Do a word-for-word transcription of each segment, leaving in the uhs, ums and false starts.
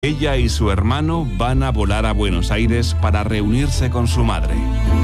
Ella y su hermano van a volar a Buenos Aires para reunirse con su madre.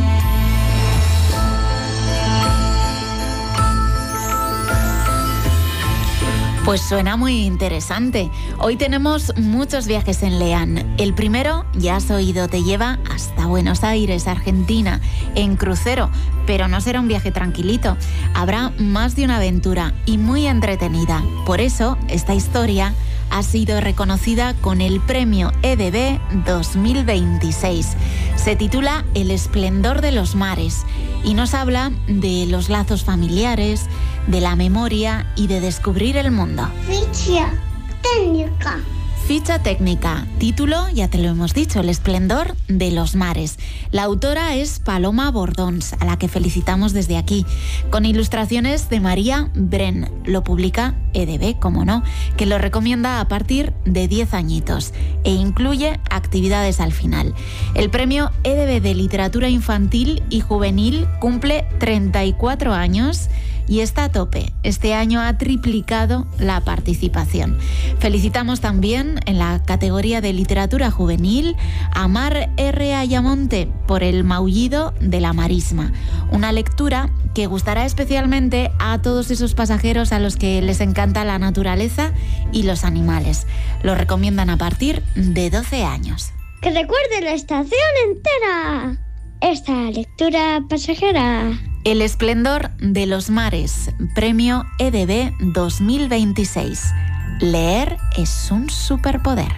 Pues suena muy interesante. Hoy tenemos muchos viajes en Lean. El primero, ya has oído, te lleva hasta Buenos Aires, Argentina, en crucero. Pero no será un viaje tranquilito. Habrá más de una aventura y muy entretenida. Por eso, esta historia ha sido reconocida con el premio E D B dos mil veintiséis. Se titula El esplendor de los mares y nos habla de los lazos familiares, de la memoria y de descubrir el mundo. Ficha técnica. Ficha técnica, título, ya te lo hemos dicho, El esplendor de los mares. La autora es Paloma Bordons, a la que felicitamos desde aquí, con ilustraciones de María Bren. Lo publica E D B, como no, que lo recomienda a partir de diez añitos e incluye actividades al final. El premio E D B de Literatura Infantil y Juvenil cumple treinta y cuatro años y está a tope. Este año ha triplicado la participación. Felicitamos también en la categoría de literatura juvenil a Mar R. Ayamonte por El maullido de la marisma, una lectura que gustará especialmente a todos esos pasajeros a los que les encanta la naturaleza y los animales. Lo recomiendan a partir de doce años. Que recuerde la estación entera. Esta lectura pasajera. El esplendor de los mares, premio E D B dos mil veintiséis. Leer es un superpoder.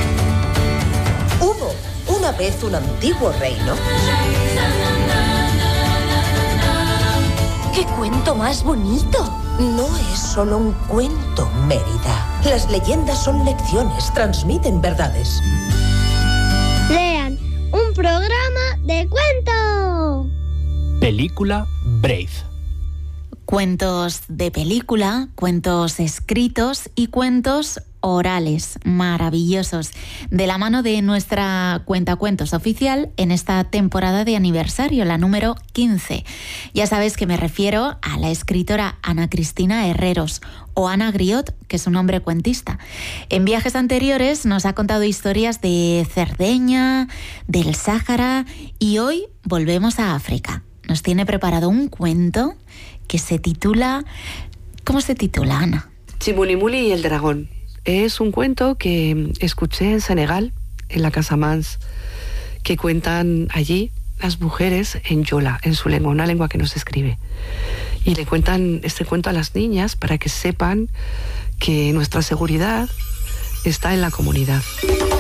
Hubo una vez un antiguo reino. ¡Qué cuento más bonito! No es solo un cuento, Mérida. Las leyendas son lecciones, transmiten verdades. Lean, un programa de cuento. Película Brave. Cuentos de película, cuentos escritos y cuentos orales maravillosos, de la mano de nuestra cuentacuentos oficial en esta temporada de aniversario, la número quince. Ya sabes que me refiero a la escritora Ana Cristina Herreros, o Ana Griot, que es un hombre cuentista. En viajes anteriores nos ha contado historias de Cerdeña, del Sáhara, y hoy volvemos a África. Nos tiene preparado un cuento que se titula... ¿Cómo se titula, Ana? Chimulimuli y el dragón. Es un cuento que escuché en Senegal, en la Casa Mans, que cuentan allí las mujeres en yola, en su lengua, una lengua que no se escribe. Y le cuentan este cuento a las niñas para que sepan que nuestra seguridad está en la comunidad.